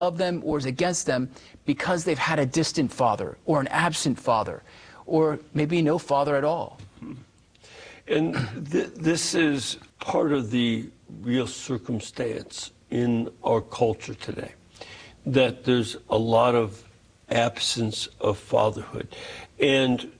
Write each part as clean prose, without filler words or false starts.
love them or is against them because they've had a distant father or an absent father or maybe no father at all. And this is part of the real circumstance in our culture today, that there's a lot of absence of fatherhood. And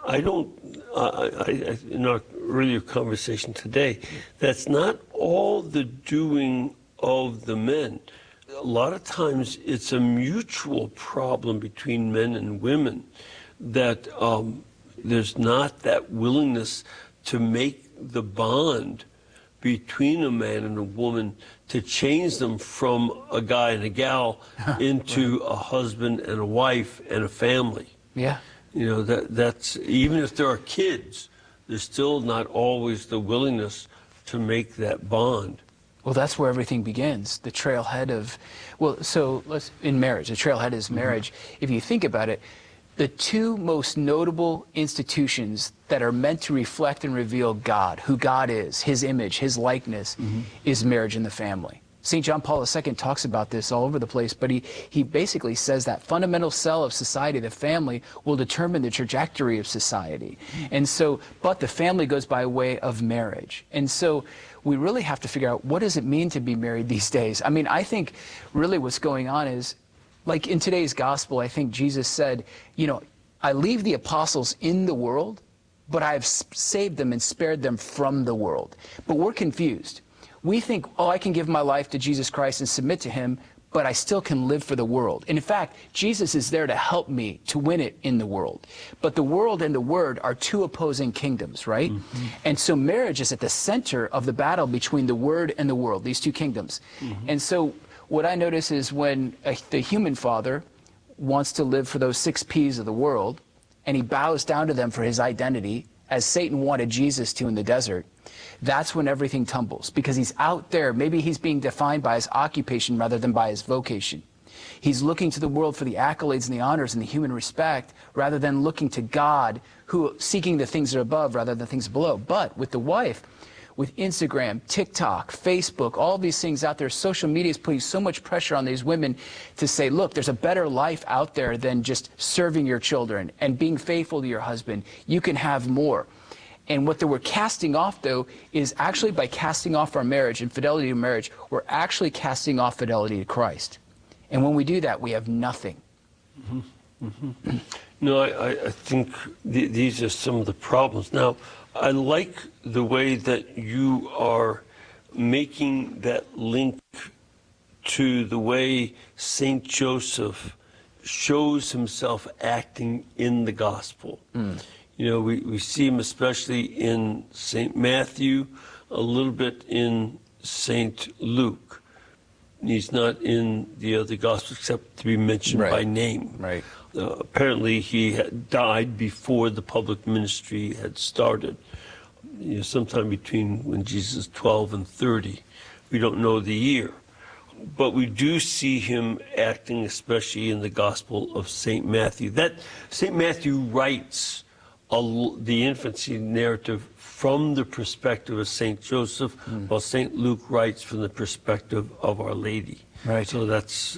in our earlier conversation today, that's not all the doing of the men. A lot of times it's a mutual problem between men and women, that there's not that willingness to make the bond between a man and a woman, to change them from a guy and a gal into a husband and a wife and a family. Yeah. You know, that's even if there are kids, there's still not always the willingness to make that bond. Well, that's where everything begins. The trailhead of, in marriage, the trailhead is marriage. If you think about it, the two most notable institutions that are meant to reflect and reveal God, who God is, his image, his likeness, is marriage and the family. St. John Paul II talks about this all over the place, but he basically says that fundamental cell of society, the family, will determine the trajectory of society. And so, but the family goes by way of marriage. And so we really have to figure out, what does it mean to be married these days? I mean, I think really what's going on is, like in today's gospel, I think Jesus said, you know, I leave the apostles in the world, but I have saved them and spared them from the world. But we're confused. We think, oh, I can give my life to Jesus Christ and submit to him, but I still can live for the world. And in fact, Jesus is there to help me to win it in the world. But the world and the word are two opposing kingdoms, right? And so marriage is at the center of the battle between the word and the world, these two kingdoms. And so what I notice is when the human father wants to live for those 6 P's of the world, and he bows down to them for his identity, as Satan wanted Jesus to in the desert, that's when everything tumbles, because he's out there. Maybe he's being defined by his occupation rather than by his vocation. He's looking to the world for the accolades and the honors and the human respect rather than looking to God, who seeking the things that are above rather than the things below. But with the wife, with Instagram, TikTok, Facebook, all these things out there, social media is putting so much pressure on these women to say, look, there's a better life out there than just serving your children and being faithful to your husband. You can have more. And what we're casting off, though, is actually by casting off our marriage and fidelity to marriage, we're actually casting off fidelity to Christ. And when we do that, we have nothing. No, I think these are some of the problems. Now, I like the way that you are making that link to the way St. Joseph shows himself acting in the gospel. You know, we see him especially in St. Matthew, a little bit in St. Luke. He's not in the other gospels except to be mentioned by name. Right. Apparently he had died before the public ministry had started. You know, sometime between when Jesus is 12 and 30. We don't know the year. But we do see him acting, especially in the Gospel of St. Matthew. That St. Matthew writes the infancy narrative from the perspective of St. Joseph, while St. Luke writes from the perspective of Our Lady. Right. So that's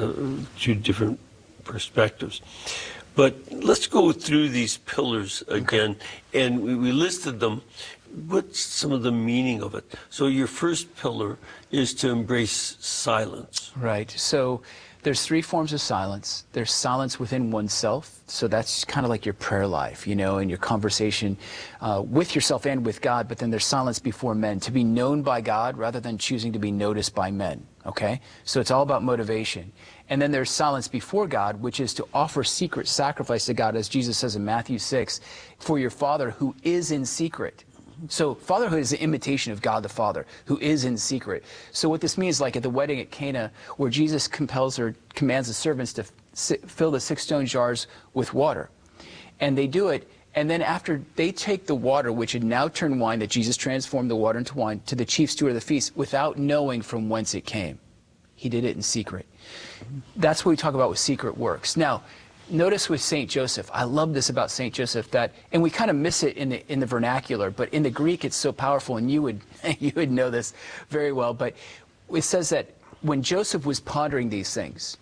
two different perspectives. But let's go through these pillars again, and we listed them. What's some of the meaning of it? So your first pillar is to embrace silence. Right. So there's 3 forms of silence. There's silence within oneself. So that's kind of like your prayer life, you know, and your conversation with yourself and with God. But then there's silence before men, to be known by God rather than choosing to be noticed by men. Okay? So it's all about motivation. And then there's silence before God, which is to offer secret sacrifice to God, as Jesus says in Matthew 6, for your Father who is in secret. So fatherhood is an imitation of God the Father, who is in secret. So what this means, like at the wedding at Cana, where Jesus commands the servants to fill the 6 stone jars with water. And they do it, and then after they take the water, which had now turned wine, that Jesus transformed the water into wine, to the chief steward of the feast, without knowing from whence it came. He did it in secret. That's what we talk about with secret works. Now, notice with St. Joseph, I love this about St. Joseph, that, and we kind of miss it in the vernacular, but in the Greek it's so powerful, and you would know this very well, but it says that when Joseph was pondering these things,